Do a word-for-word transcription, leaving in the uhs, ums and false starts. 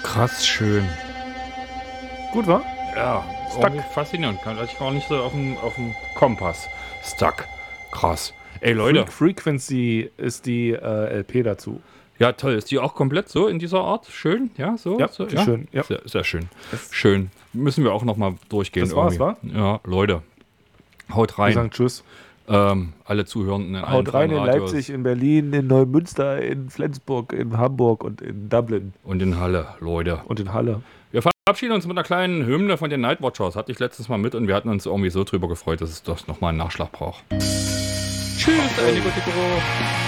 Krass schön. Gut, wa? Ja, Stuck. faszinierend. Hatte ich gar nicht so auf dem, auf dem Kompass. Stuck. Krass. Ey, Leute. Freak Frequency ist die äh, L P dazu. Ja, toll. Ist die auch komplett so in dieser Art? Schön? Ja, so? Ja, so, die schön. Ja. Sehr, sehr schön. Das- Schön. Müssen wir auch nochmal durchgehen. Das war's, irgendwie. Ja, Leute. Haut Wir rein. sagen Tschüss. Ähm, alle Zuhörenden in allen Haut rein freien in Radios Leipzig, in Berlin, in Neumünster, in Flensburg, in Hamburg und in Dublin und in Halle, Leute. und in Halle. Wir verabschieden uns mit einer kleinen Hymne von den Nightwatchers. Hatte ich letztes Mal mit und wir hatten uns irgendwie so drüber gefreut, dass es doch nochmal einen Nachschlag braucht. Tschüss, eine gute Guru.